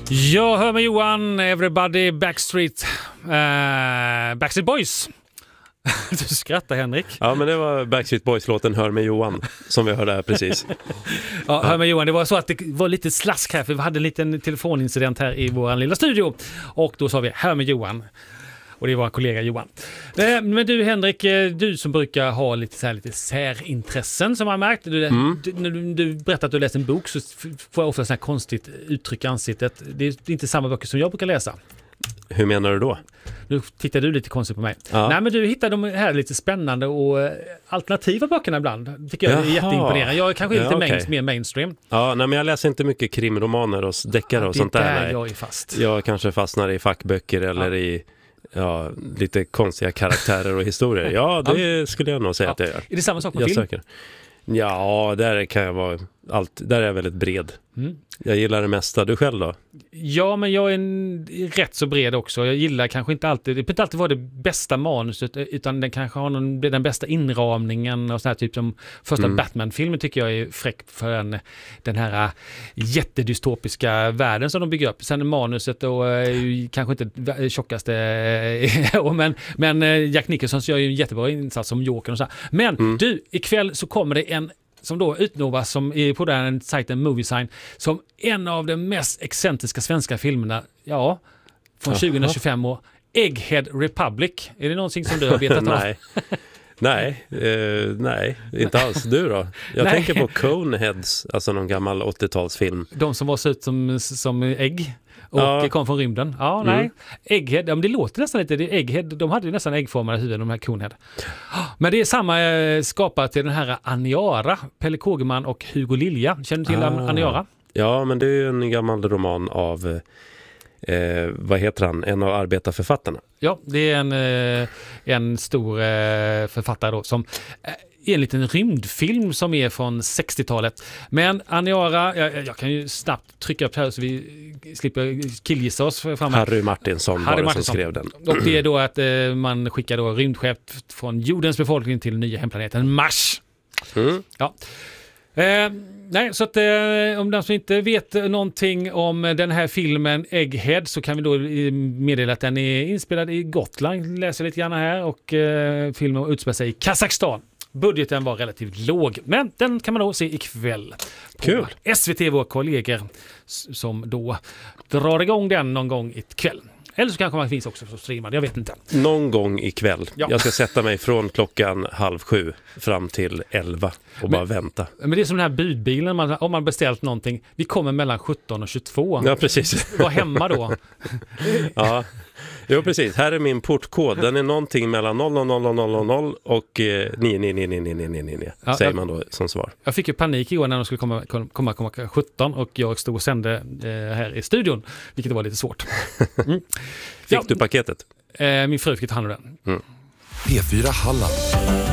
Jag hör med Johan, Everybody Backstreet Boys. Du skrattar, Henrik. Ja, men det var Backstreet Boys-låten Hör med Johan som vi hörde här precis. Ja, hör med Johan. Det var så att det var lite slask här, för vi hade en liten telefonincident här i vår lilla studio. Och då sa vi Hör med Johan. Och det var en kollega Johan. Men du Henrik, du som brukar ha lite särintressen som jag märkt. När du berättar att du läser en bok så får jag ofta sådana här konstigt uttryck i ansiktet. Det är inte samma böcker som jag brukar läsa. Hur menar du då? Nu tittar du lite konstigt på mig. Ja. Nej, men du hittar de här lite spännande och alternativa böckerna ibland. Tycker jag är jätteimponerande. Jag är kanske lite mer mainstream. Ja, nej, men jag läser inte mycket krimromaner och deckare och sånt där. Det är där jag är fast. Jag kanske fastnar i fackböcker eller i lite konstiga karaktärer och historier. Ja, det skulle jag nog säga att jag gör. Är det samma sak med jag film? Söker. Ja, där kan jag vara där är jag väldigt bred. Jag gillar det mesta. Du själv då? Ja, men jag är rätt så bred också. Jag gillar kanske inte alltid, det behöver inte alltid vara det bästa manuset, utan den kanske har den bästa inramningen och sån här typ som första Batman-filmen tycker jag är fräck för den här jättedystopiska världen som de bygger upp. Sen manuset och kanske inte tjockaste men Jack Nicholson gör ju en jättebra insats som Joker och så här. Men du, ikväll så kommer det en som då utnovas som är på den sajten Moviesign som en av de mest excentriska svenska filmerna, från 2025 år. Egghead Republic. Är det någonting som du har vetat om? Nej, inte alls. Du då? Jag tänker på Coneheads, alltså någon gammal 80-talsfilm. De som var så ut som ägg och kom från rymden. Ja, nej. Egghead, men det låter nästan lite. Det är Egghead, de hade ju nästan äggformade huvuden, de här Conehead. Men det är samma skapare till den här Aniara, Pelle Kågeman och Hugo Lilja. Känner du till Aniara? Ja, men det är ju en gammal roman av vad heter han? En av arbetarförfattarna. Ja, det är en stor författare då som en liten rymdfilm som är från 60-talet. Men Aniara, jag kan ju snabbt trycka upp här så vi slipper killgissa oss fram. Harry Martinsson som skrev den. Och det är då att man skickar då rymdskepp från jordens befolkning till nya hemplaneten Mars. Ja. Nej, så att om de som inte vet någonting om den här filmen Egghead så kan vi då meddela att den är inspelad i Gotland, läser lite grann här, och filmen utspelar sig i Kazakstan. Budgeten var relativt låg, men den kan man då se ikväll på SVT, våra kollegor som då drar igång den någon gång ikväll. Eller så kanske man finns också för streamad, jag vet inte. Någon gång ikväll. Ja. Jag ska sätta mig från klockan 6:30 fram till 11 och bara vänta. Men det är som den här budbilen, om man beställt någonting. Vi kommer mellan 17 och 22. Ja, precis. Var hemma då. Ja, jo precis. Här är min portkod. Den är någonting mellan 0000 och 99999 säger man då som svar. Jag fick ju panik igår när de skulle komma 17 och jag stod och sände här i studion, vilket var lite svårt. Fick du paketet? Min fru fick ta hand om den. P4 Halland.